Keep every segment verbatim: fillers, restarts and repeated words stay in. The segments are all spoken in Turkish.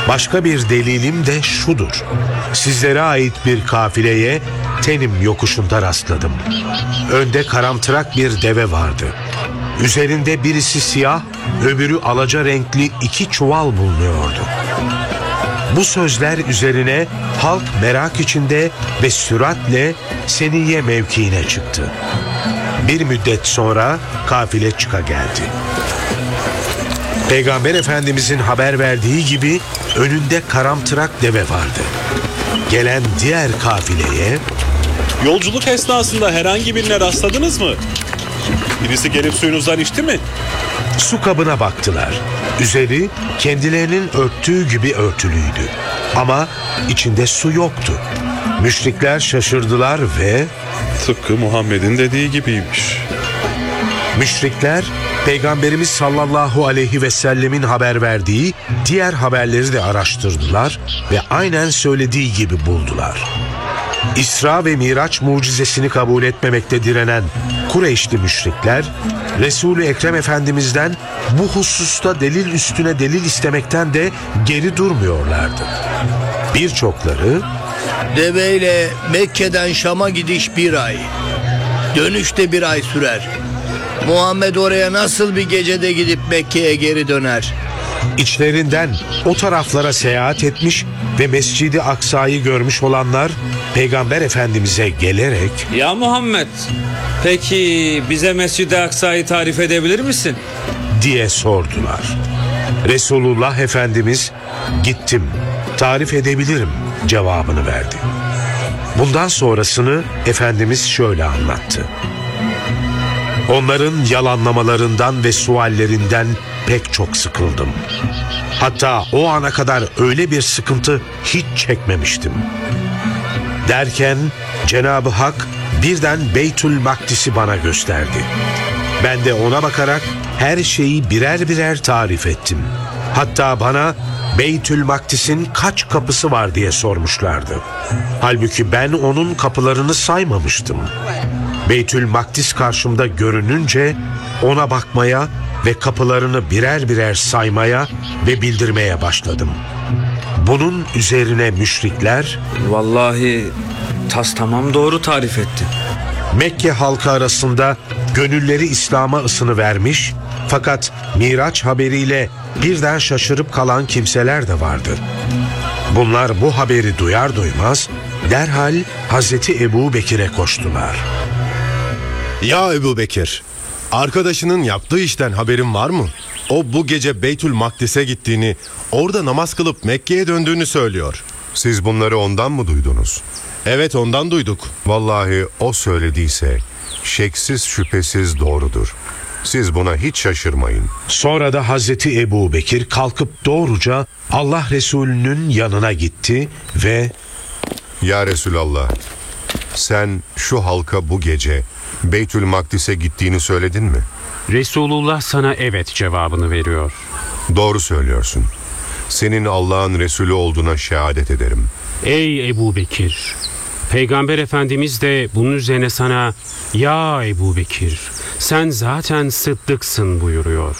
Başka bir delilim de şudur. Sizlere ait bir kafileye Tenim yokuşunda rastladım. Önde karamtırak bir deve vardı. Üzerinde birisi siyah, öbürü alaca renkli iki çuval bulunuyordu. Bu sözler üzerine halk merak içinde ve süratle Seniye mevkiine çıktı. Bir müddet sonra kafile çıka geldi. Peygamber Efendimizin haber verdiği gibi önünde karamtırak deve vardı. Gelen diğer kafileye, "Yolculuk esnasında herhangi birine rastladınız mı? Birisi gelip suyunuzdan içti mi?" su kabına baktılar. Üzeri kendilerinin örttüğü gibi örtülüydü. Ama içinde su yoktu. Müşrikler şaşırdılar ve Tıpkı Muhammed'in dediği gibiymiş. müşrikler Peygamberimiz sallallahu aleyhi ve sellemin haber verdiği diğer haberleri de araştırdılar ve aynen söylediği gibi buldular. İsra ve Miraç mucizesini kabul etmemekte direnen Kureyşli müşrikler, Resul-i Ekrem Efendimiz'den bu hususta delil üstüne delil istemekten de geri durmuyorlardı. Birçokları, "Deveyle Mekke'den Şam'a gidiş bir ay, dönüş de bir ay sürer. Muhammed oraya nasıl bir gecede gidip Mekke'ye geri döner?" İçlerinden o taraflara seyahat etmiş ve Mescid-i Aksa'yı görmüş olanlar Peygamber Efendimiz'e gelerek, "Ya Muhammed, peki bize Mescid-i Aksa'yı tarif edebilir misin?" diye sordular. Resulullah Efendimiz, "Gittim, tarif edebilirim" cevabını verdi. Bundan sonrasını Efendimiz şöyle anlattı. Onların yalanlamalarından ve suallerinden pek çok sıkıldım. Hatta o ana kadar öyle bir sıkıntı hiç çekmemiştim. Derken Cenab-ı Hak birden Beytül Makdis'i bana gösterdi. Ben de ona bakarak her şeyi birer birer tarif ettim. Hatta bana Beytül Makdis'in kaç kapısı var diye sormuşlardı. Halbuki ben onun kapılarını saymamıştım. Beytül Makdis karşımda görününce ona bakmaya ve kapılarını birer birer saymaya ve bildirmeye başladım. Bunun üzerine müşrikler, "Vallahi tas tamam doğru tarif etti." Mekke halkı arasında gönülleri İslam'a ısınıvermiş, fakat Miraç haberiyle birden şaşırıp kalan kimseler de vardı. Bunlar bu haberi duyar duymaz derhal Hazreti Ebu Bekir'e koştular. "Ya Ebu Bekir, arkadaşının yaptığı işten haberin var mı? O bu gece Beytül Makdis'e gittiğini, orada namaz kılıp Mekke'ye döndüğünü söylüyor." Siz bunları ondan mı duydunuz? "Evet, ondan duyduk." Vallahi o söylediyse şeksiz şüphesiz doğrudur. Siz buna hiç şaşırmayın. Sonra da Hazreti Ebu Bekir kalkıp doğruca Allah Resulü'nün yanına gitti ve Ya Resulallah, sen şu halka bu gece Beytül Makdis'e gittiğini söyledin mi? Resulullah sana evet cevabını veriyor. Doğru söylüyorsun. Senin Allah'ın Resulü olduğuna şehadet ederim. Ey Ebu Bekir! Peygamber Efendimiz de bunun üzerine sana "Ya Ebu Bekir, sen zaten sıddıksın" buyuruyor.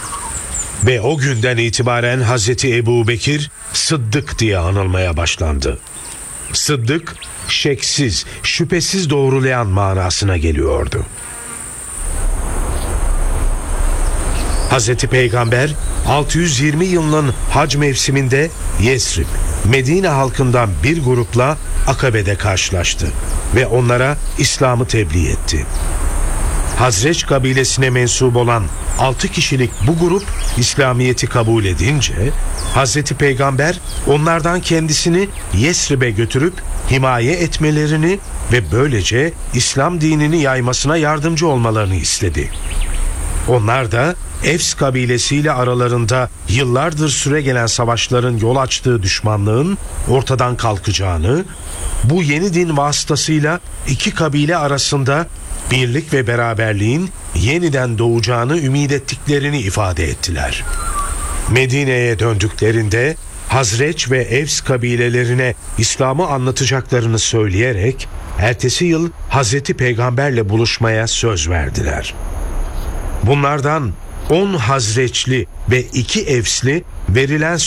Ve o günden itibaren Hazreti Ebu Bekir Sıddık diye anılmaya başlandı. Sıddık, şeksiz, şüphesiz doğrulayan manasına geliyordu. Hazreti Peygamber altı yüz yirmi yılının hac mevsiminde Yesrib, Medine halkından bir grupla Akabe'de karşılaştı ve onlara İslam'ı tebliğ etti. Hazreç kabilesine mensup olan altı kişilik bu grup İslamiyet'i kabul edince Hazreti Peygamber onlardan kendisini Yesrib'e götürüp himaye etmelerini ve böylece İslam dinini yaymasına yardımcı olmalarını istedi. Onlar da Evs kabilesiyle aralarında yıllardır süre gelen savaşların yol açtığı düşmanlığın ortadan kalkacağını, bu yeni din vasıtasıyla iki kabile arasında birlik ve beraberliğin yeniden doğacağını ümit ettiklerini ifade ettiler. Medine'ye döndüklerinde Hazreç ve Evs kabilelerine İslam'ı anlatacaklarını söyleyerek ertesi yıl Hazreti Peygamberle buluşmaya söz verdiler. Bunlardan on Hazreçli ve iki Evsli verilen